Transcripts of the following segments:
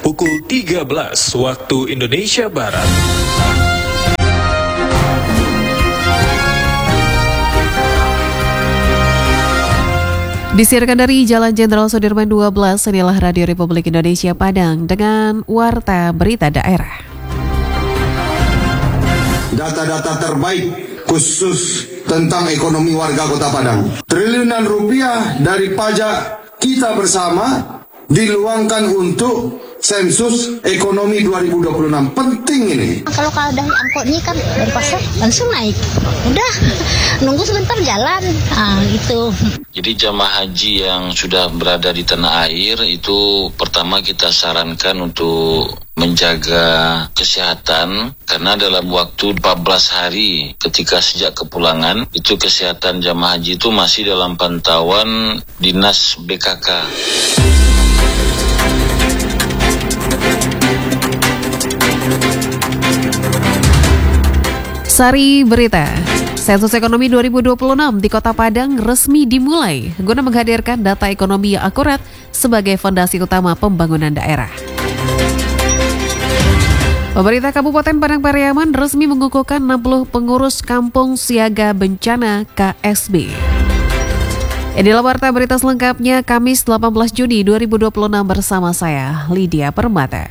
pukul 13 waktu Indonesia Barat. Disiarkan dari Jalan Jenderal Sudirman 12, inilah Radio Republik Indonesia Padang dengan Warta Berita Daerah. Data-data terbaik khusus tentang ekonomi warga Kota Padang. Triliunan rupiah dari pajak kita bersama diluangkan untuk sensus ekonomi 2026. Penting ini. Kalau dari angkot ini kan dari pasar langsung naik. Udah nunggu sebentar jalan. Itu. Jadi jamaah haji yang sudah berada di tanah air itu pertama kita sarankan untuk menjaga kesehatan karena dalam waktu 14 hari ketika sejak kepulangan itu kesehatan jamaah haji itu masih dalam pantauan Dinas BKK. Sari Berita. Sensus Ekonomi 2026 di Kota Padang resmi dimulai guna menghadirkan data ekonomi yang akurat sebagai fondasi utama pembangunan daerah. Pemerintah Kabupaten Padang Pariaman resmi mengukuhkan 60 pengurus Kampung Siaga Bencana KSB. Inilah warta berita selengkapnya Kamis 18 Juni 2026 bersama saya, Lydia Permata.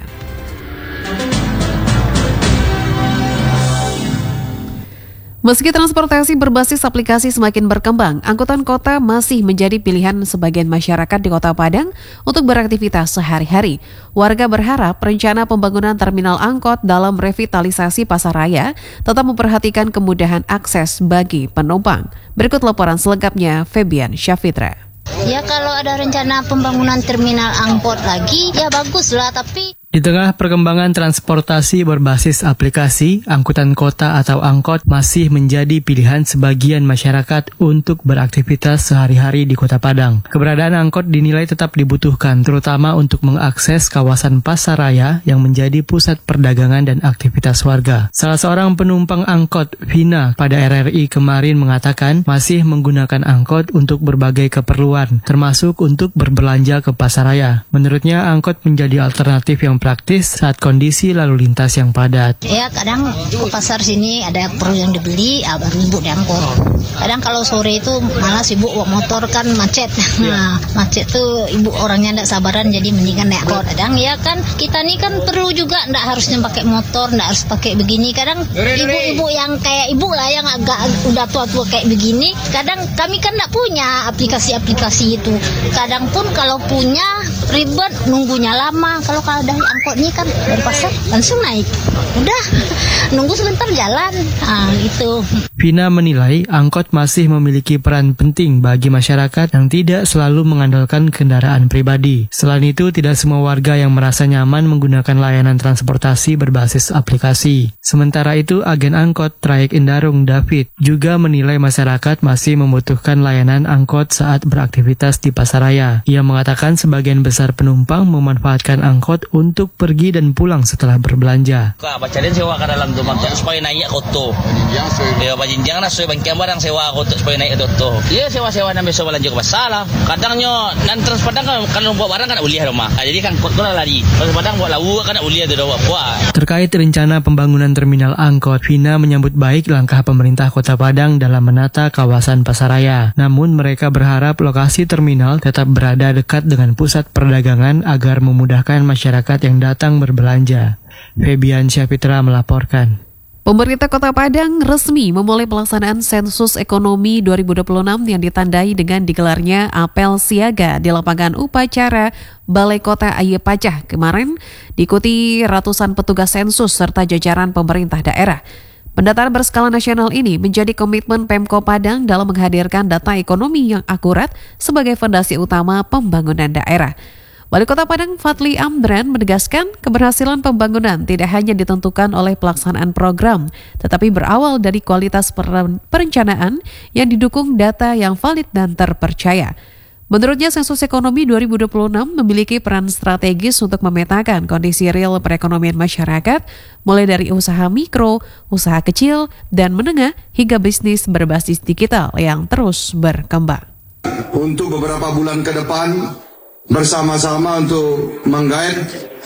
Meski transportasi berbasis aplikasi semakin berkembang, angkutan kota masih menjadi pilihan sebagian masyarakat di Kota Padang untuk beraktivitas sehari-hari. Warga berharap rencana pembangunan terminal angkot dalam revitalisasi Pasaraya tetap memperhatikan kemudahan akses bagi penumpang. Berikut laporan selengkapnya Febian Syafitra. Ya kalau ada rencana pembangunan terminal angkot lagi, ya baguslah, tapi di tengah perkembangan transportasi berbasis aplikasi, angkutan kota atau angkot masih menjadi pilihan sebagian masyarakat untuk beraktivitas sehari-hari di Kota Padang. Keberadaan angkot dinilai tetap dibutuhkan, terutama untuk mengakses kawasan Pasaraya yang menjadi pusat perdagangan dan aktivitas warga. Salah seorang penumpang angkot, Vina, pada RRI kemarin mengatakan masih menggunakan angkot untuk berbagai keperluan, termasuk untuk berbelanja ke Pasaraya. Menurutnya, angkot menjadi alternatif yang praktis saat kondisi lalu lintas yang padat. Ya kadang ke pasar sini ada perlu yang dibeli, baru ibu diangkut. Kadang kalau sore itu malas ibu bawa motor kan macet. Nah, macet tuh ibu orangnya enggak sabaran jadi mendingan naik angkot. Kadang ya kan kita nih kan perlu juga enggak harusnya pakai motor, enggak harus pakai begini. Kadang ibu-ibu yang kayak ibu lah yang agak udah tua-tua kayak begini, kadang kami kan enggak punya aplikasi-aplikasi itu. Kadang pun kalau punya ribet nunggunya lama. Kalau dari angkot ini kan dari pasar langsung naik. Udah nunggu sebentar jalan. Itu. Vina menilai angkot masih memiliki peran penting bagi masyarakat yang tidak selalu mengandalkan kendaraan pribadi. Selain itu, tidak semua warga yang merasa nyaman menggunakan layanan transportasi berbasis aplikasi. Sementara itu, agen angkot Trayek Indarung David juga menilai masyarakat masih membutuhkan layanan angkot saat beraktivitas di Pasaraya. Ia mengatakan sebagian besar penumpang memanfaatkan angkot untuk pergi dan pulang setelah berbelanja. Baca din sewa ka dalam dumak supaya naik koto. Ya bajinjang na supaya bangkian barang sewa koto supaya naik koto. Iya sewa-sewa na beso belanja ke pasar. Kadang nyo nan transpadang kan buat barang kan uliah rumah. Jadi kan koto lari. Transpadang buat lawu kan uliah tu dawa buat. Terkait rencana pembangunan terminal angkot, Vina menyambut baik langkah pemerintah Kota Padang dalam menata kawasan Pasaraya. Namun mereka berharap lokasi terminal tetap berada dekat dengan pusat perdagangan agar memudahkan masyarakat yang datang berbelanja. Febian Syafitra melaporkan. Pemerintah Kota Padang resmi memulai pelaksanaan sensus ekonomi 2026 yang ditandai dengan digelarnya apel siaga di lapangan upacara Balai Kota Aye Pacah kemarin, diikuti ratusan petugas sensus serta jajaran pemerintah daerah. Pendataan berskala nasional ini menjadi komitmen Pemko Padang dalam menghadirkan data ekonomi yang akurat sebagai fondasi utama pembangunan daerah. Wali Kota Padang Fadli Amdran menegaskan keberhasilan pembangunan tidak hanya ditentukan oleh pelaksanaan program, tetapi berawal dari kualitas perencanaan yang didukung data yang valid dan terpercaya. Menurutnya, sensus ekonomi 2026 memiliki peran strategis untuk memetakan kondisi real perekonomian masyarakat, mulai dari usaha mikro, usaha kecil, dan menengah, hingga bisnis berbasis digital yang terus berkembang. Untuk beberapa bulan ke depan, bersama-sama untuk menggait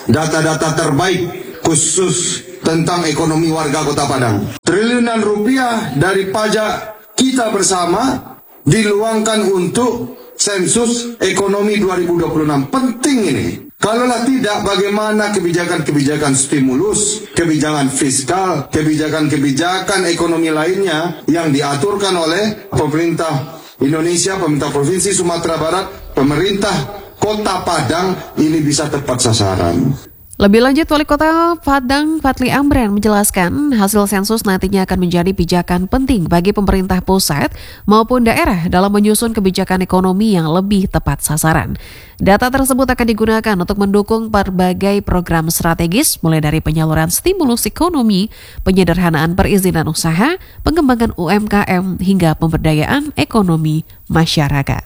data-data terbaik khusus tentang ekonomi warga Kota Padang. Triliunan rupiah dari pajak kita bersama diluangkan untuk sensus ekonomi 2026. Penting ini. Kalaulah tidak, bagaimana kebijakan-kebijakan stimulus, kebijakan fiskal, kebijakan-kebijakan ekonomi lainnya yang diaturkan oleh pemerintah Indonesia, pemerintah Provinsi Sumatera Barat, pemerintah Kota Padang ini bisa tepat sasaran. Lebih lanjut, Wali Kota Padang Fadli Amran menjelaskan hasil sensus nantinya akan menjadi pijakan penting bagi pemerintah pusat maupun daerah dalam menyusun kebijakan ekonomi yang lebih tepat sasaran. Data tersebut akan digunakan untuk mendukung berbagai program strategis mulai dari penyaluran stimulus ekonomi, penyederhanaan perizinan usaha, pengembangan UMKM hingga pemberdayaan ekonomi masyarakat.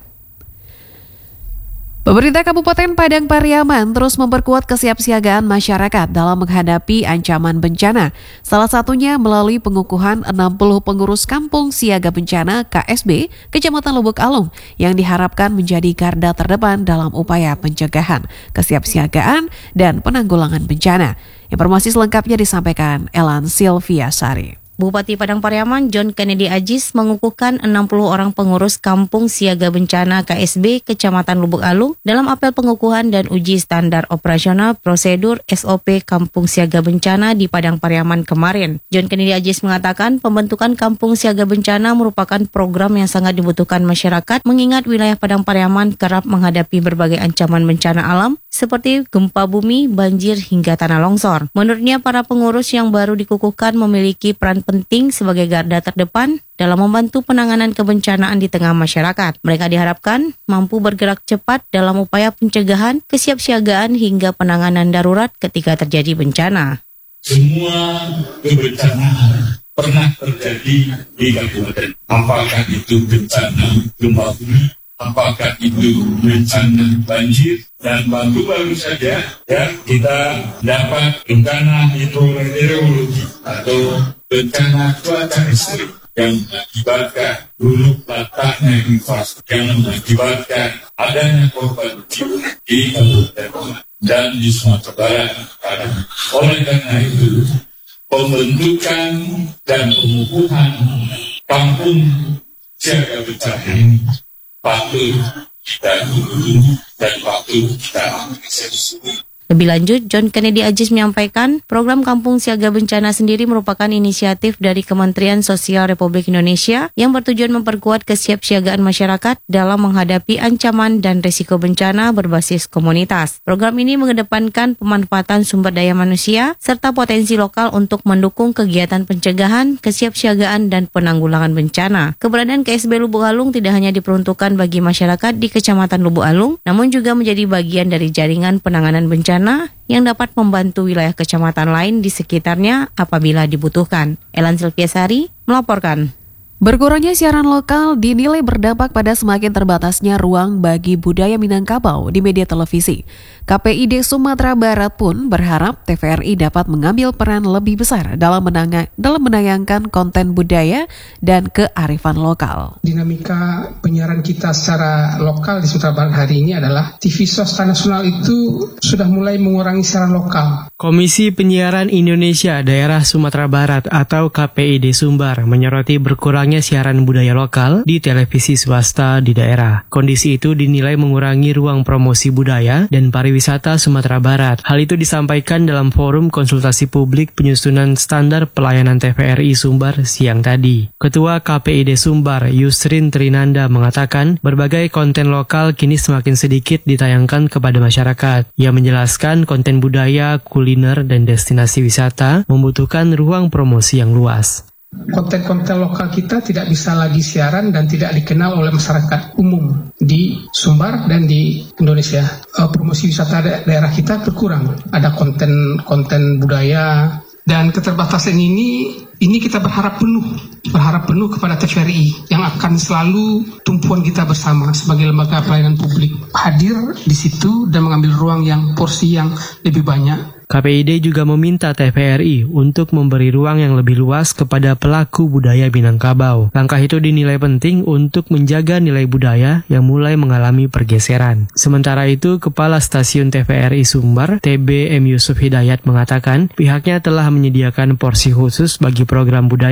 Pemerintah Kabupaten Padang Pariaman terus memperkuat kesiapsiagaan masyarakat dalam menghadapi ancaman bencana. Salah satunya melalui pengukuhan 60 pengurus Kampung Siaga Bencana KSB Kecamatan Lubuk Alung yang diharapkan menjadi garda terdepan dalam upaya pencegahan, kesiapsiagaan, dan penanggulangan bencana. Informasi selengkapnya disampaikan Elan Silvia Sari. Bupati Padang Pariaman John Kennedy Ajis mengukuhkan 60 orang pengurus Kampung Siaga Bencana KSB Kecamatan Lubuk Alung dalam apel pengukuhan dan uji standar operasional prosedur SOP Kampung Siaga Bencana di Padang Pariaman kemarin. John Kennedy Ajis mengatakan pembentukan Kampung Siaga Bencana merupakan program yang sangat dibutuhkan masyarakat mengingat wilayah Padang Pariaman kerap menghadapi berbagai ancaman bencana alam seperti gempa bumi, banjir, hingga tanah longsor. Menurutnya, para pengurus yang baru dikukuhkan memiliki peran penting sebagai garda terdepan dalam membantu penanganan kebencanaan di tengah masyarakat. Mereka diharapkan mampu bergerak cepat dalam upaya pencegahan, kesiapsiagaan, hingga penanganan darurat ketika terjadi bencana. Semua kebencanaan pernah terjadi di kabupaten. Apakah itu bencana gempa bumi, apakah itu bencana banjir, dan baru saja ya kita dapat bencana hidrometeorologi atau bencana cuaca ekstrim yang mengakibatkan buruk letaknya infrastruktur, yang mengakibatkan adanya korban jiwa di Kabupaten dan di Sumatera Barat. Oleh karena itu, pembentukan dan pengukuhan Kampung Siaga Bencana ini patut kita dukung dan patut kita apresiasi. Lebih lanjut, John Kennedy Ajis menyampaikan program Kampung Siaga Bencana sendiri merupakan inisiatif dari Kementerian Sosial Republik Indonesia yang bertujuan memperkuat kesiapsiagaan masyarakat dalam menghadapi ancaman dan risiko bencana berbasis komunitas. Program ini mengedepankan pemanfaatan sumber daya manusia serta potensi lokal untuk mendukung kegiatan pencegahan, kesiapsiagaan, dan penanggulangan bencana. Keberadaan KSB Lubuk Alung tidak hanya diperuntukkan bagi masyarakat di Kecamatan Lubuk Alung, namun juga menjadi bagian dari jaringan penanganan bencana yang dapat membantu wilayah kecamatan lain di sekitarnya apabila dibutuhkan. Elan Silviasari melaporkan. Berkurangnya siaran lokal dinilai berdampak pada semakin terbatasnya ruang bagi budaya Minangkabau di media televisi. KPID Sumatera Barat pun berharap TVRI dapat mengambil peran lebih besar dalam menayangkan konten budaya dan kearifan lokal. Dinamika penyiaran kita secara lokal di Sumatera Barat hari ini adalah TV swasta nasional itu sudah mulai mengurangi siaran lokal. Komisi Penyiaran Indonesia Daerah Sumatera Barat atau KPID Sumbar menyoroti berkurangnya siaran budaya lokal di televisi swasta di daerah. Kondisi itu dinilai mengurangi ruang promosi budaya dan pariwisata Sumatera Barat. Hal itu disampaikan dalam forum konsultasi publik penyusunan standar pelayanan TVRI Sumbar siang tadi. Ketua KPID Sumbar Yusrin Trinanda mengatakan berbagai konten lokal kini semakin sedikit ditayangkan kepada masyarakat. Ia menjelaskan konten budaya, kuliner, dan destinasi wisata membutuhkan ruang promosi yang luas. Konten-konten lokal kita tidak bisa lagi siaran dan tidak dikenal oleh masyarakat umum di Sumbar dan di Indonesia. Promosi wisata daerah kita berkurang. Ada konten budaya dan keterbatasan ini Ini kita berharap penuh kepada TVRI yang akan selalu tumpuan kita bersama sebagai lembaga pelayanan publik hadir di situ dan mengambil ruang yang porsi yang lebih banyak. KPID juga meminta TVRI untuk memberi ruang yang lebih luas kepada pelaku budaya Minangkabau. Langkah itu dinilai penting untuk menjaga nilai budaya yang mulai mengalami pergeseran. Sementara itu, Kepala Stasiun TVRI Sumbar, TB M. Yusuf Hidayat mengatakan pihaknya telah menyediakan porsi khusus bagi program budaya